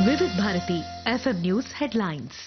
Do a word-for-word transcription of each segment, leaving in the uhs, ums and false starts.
వివిధ Bharati FM news headlines.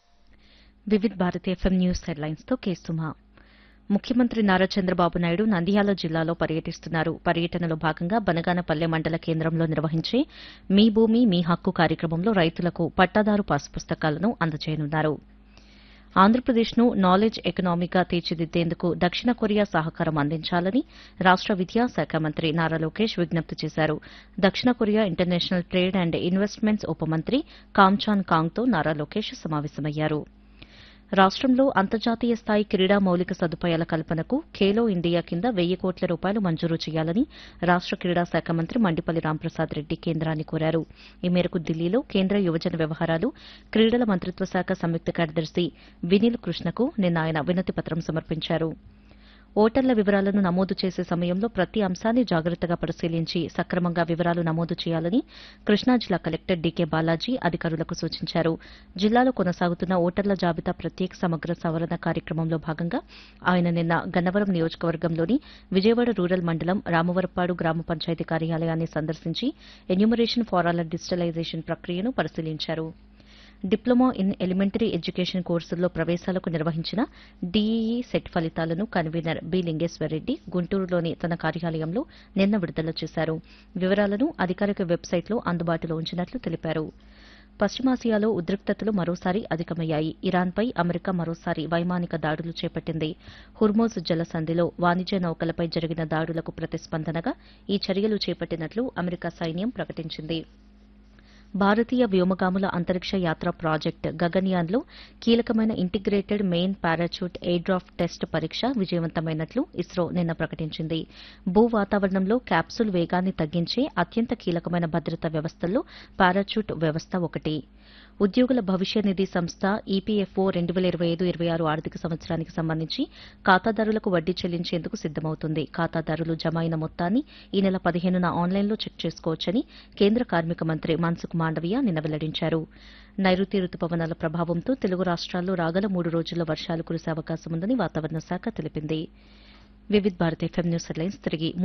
వివిధ Bharati FM news headlines తో కేసుమా. ముఖ్యమంత్రి నారా చంద్రబాబు నాయుడు నంద్యాల జిల్లాలో పర్యటిస్తున్నారు. పర్యటనలో భాగంగా బనగానపల్లె మండల కేంద్రంలో నిర్వహించే మీ భూమి మీ హక్కు కార్యక్రమంలో రైతులకు పట్టాదారు పాసు పుస్తకాలను అందజేయనున్నారు. ఆంధ్రప్రదేశ్ను నాలెడ్జ్ ఎకనామీగా తీర్చిదిద్దేందుకు దక్షిణ కొరియా సహకారం అందించాలని రాష్ట విద్యాశాఖ మంత్రి నారా లోకేష్ విజ్ఞప్తి చేశారు. దక్షిణ Korea international trade and investments ఉప మంత్రి కామ్చాన్ కాంగ్తో నారా లోకేష్ సమావేశమయ్యారు. రాష్టంలో అంతర్జాతీయ స్థాయి క్రీడా మౌలిక సదుపాయాల కల్పనకు ఖేలో ఇండియా కింద వెయ్యి కోట్ల రూపాయలు మంజూరు చేయాలని రాష్ట క్రీడా శాఖ మంత్రి మండిపల్లి రాంప్రసాద్ రెడ్డి కేంద్రాన్ని కోరారు. ఈ మేరకు ఢిల్లీలో కేంద్ర యువజన వ్యవహారాలు క్రీడల మంత్రిత్వ శాఖ సంయుక్త కార్యదర్శి వినీల్ కృష్ణకు నిన్న ఆయన వినతిపత్రం సమర్పించారు. ఓటర్ల వివరాలను నమోదు చేసే సమయంలో ప్రతి అంశాన్ని జాగ్రత్తగా పరిశీలించి సక్రమంగా వివరాలు నమోదు చేయాలని కృష్ణా జిల్లా కలెక్టర్ డీకే బాలాజీ అధికారులకు సూచించారు. జిల్లాలో కొనసాగుతున్న ఓటర్ల జాబితా ప్రత్యేక సమగ్ర సవరణ కార్యక్రమంలో భాగంగా ఆయన నిన్న గన్నవరం నియోజకవర్గంలోని విజయవాడ రూరల్ మండలం రామవరపాడు గ్రామ పంచాయతీ కార్యాలయాన్ని సందర్శించి ఎన్యూమరేషన్ ఫారాల డిజిటలైజేషన్ ప్రక్రియను పరిశీలించారు. డిప్లొమా ఇన్ ఎలిమెంటరీ ఎడ్యుకేషన్ కోర్సుల్లో ప్రవేశాలకు నిర్వహించిన డీఈఈ సెట్ ఫలితాలను కన్వీనర్ బి లింగేశ్వరరెడ్డి గుంటూరులోని తన కార్యాలయంలో నిన్న విడుదల చేశారు. వివరాలను అధికారిక వెబ్సైట్లో అందుబాటులో ఉంచినట్లు తెలిపారు. పశ్చిమాసియాలో ఉద్రిక్తతలు మరోసారి అధికమయ్యాయి. ఇరాన్పై అమెరికా మరోసారి వైమానిక దాడులు చేపట్టింది. హుర్మోజ్ జలసంధిలో వాణిజ్య నౌకలపై జరిగిన దాడులకు ప్రతిస్పందనగా ఈ చర్యలు చేపట్టినట్లు అమెరికా సైన్యం ప్రకటించింది. భారతీయ వ్యోమగాముల అంతరిక్ష యాత్ర ప్రాజెక్టు గగన్యాన్లో కీలకమైన ఇంటిగ్రేటెడ్ మెయిన్ పారాచూట్ ఎయిర్డ్రాఫ్ట్ టెస్ట్ పరీక్ష విజయవంతమైనట్లు ఇస్రో నిన్న ప్రకటించింది. భూ వాతావరణంలో క్యాప్సూల్ వేగాన్ని తగ్గించే అత్యంత కీలకమైన భద్రతా వ్యవస్థల్లో పారాచూట్ వ్యవస్థ ఒకటి. ఉద్యోగుల భవిష్య నిధి సంస్థ ఈపీఎఫ్ఓ రెండు వేల ఇరవై ఐదు ఇరవై ఆరు ఆర్థిక సంవత్సరానికి సంబంధించి ఖాతాదారులకు వడ్డీ చెల్లించేందుకు సిద్దమవుతుంది. ఖాతాదారులు జమ అయిన మొత్తాన్ని ఈ నెల పదిహేనున ఆన్లైన్లో చెక్ చేసుకోవచ్చని కేంద్ర కార్మిక మంత్రి మన్సుఖ్ మాండవీయ నిన్న వెల్లడించారు. నైరుతి రుతుపవనాల ప్రభావంతో తెలుగు రాష్ట్రాల్లో రాగల మూడు రోజుల్లో వర్షాలు కురిసే అవకాశం ఉందని వాతావరణ శాఖ తెలిపింది. వివిధ భారతి ఎఫ్ఎం న్యూస్ హెడ్లైన్స్ తిరిగి